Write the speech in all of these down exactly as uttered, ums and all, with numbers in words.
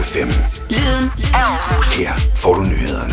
F M. Lyden af Aarhus. Her får du nyhederne.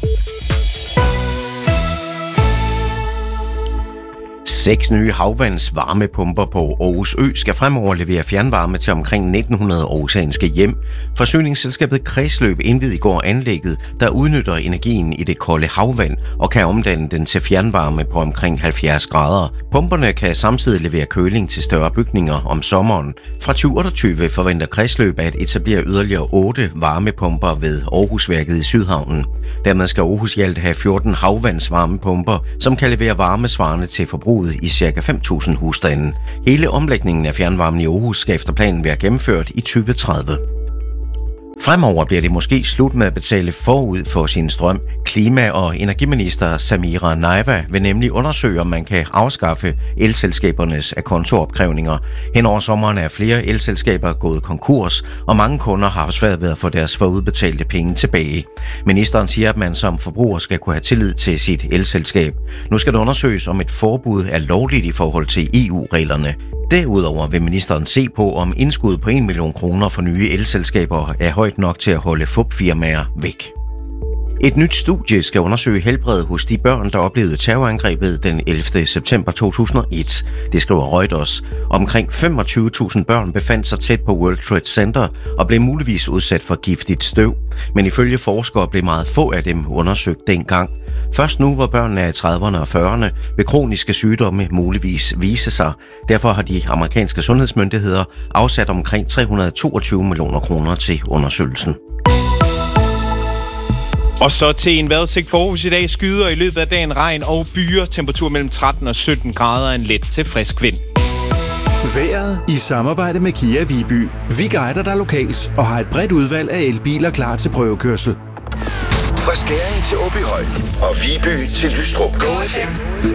Seks nye havvandsvarmepumper på Aarhus Ø skal fremover levere fjernvarme til omkring nitten hundrede aarhusianske hjem. Forsyningsselskabet Kredsløb indviede i går anlægget, der udnytter energien i det kolde havvand og kan omdanne den til fjernvarme på omkring halvfjerds grader. Pumperne kan samtidig levere køling til større bygninger om sommeren. Fra tyve otteogtyve forventer Kredsløb at etablere yderligere otte varmepumper ved Aarhusværket i Sydhavnen. Dermed skal Aarhus i alt have fjorten havvandsvarmepumper, som kan levere varmesvarende til forbruget i ca. fem tusind husstande. Hele omlægningen af fjernvarmen i Aarhus skal efter planen være gennemført i tyve tredive. Fremover bliver det måske slut med at betale forud for sin strøm. Klima- og energiminister Samira Nawa vil nemlig undersøge, om man kan afskaffe elselskabernes akontoopkrævninger. Hen over sommeren er flere elselskaber gået konkurs, og mange kunder har svært ved at få deres forudbetalte penge tilbage. Ministeren siger, at man som forbruger skal kunne have tillid til sit elselskab. Nu skal det undersøges, om et forbud er lovligt i forhold til E U-reglerne. Derudover vil ministeren se på, om indskud på en million kroner for nye elselskaber er højt nok til at holde fupfirmaer væk. Et nyt studie skal undersøge helbredet hos de børn, der oplevede terrorangrebet den ellevte september to tusind og et. Det skriver Reuters. Omkring femogtyve tusind børn befandt sig tæt på World Trade Center og blev muligvis udsat for giftigt støv. Men ifølge forskere blev meget få af dem undersøgt dengang. Først nu, hvor børnene er i trediverne og fyrrerne, vil kroniske sygdomme muligvis vise sig. Derfor har de amerikanske sundhedsmyndigheder afsat omkring tre hundrede og toogtyve millioner kroner til undersøgelsen. Og så til en vejrudsigt for Aarhus i dag. Skyder i løbet af dagen, regn og byer. Temperatur mellem tretten og sytten grader, en let til frisk vind. Vejret i samarbejde med Kia Viby. Vi guider dig lokalt og har et bredt udvalg af elbiler klar til prøvekørsel. Fra Skæring til Åbyhøj og Viby til Lystrup. Go F M.